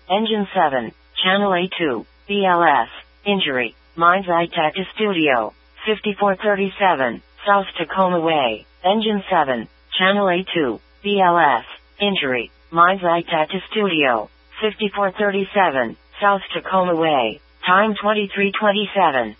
Engine 7, Channel A2, BLS, injury, Mines Itaka Studio, 5437, South Tacoma Way, Engine 7, Channel A2, BLS, injury, Mines Itaka Studio, 5437, South Tacoma Way, time 23:27.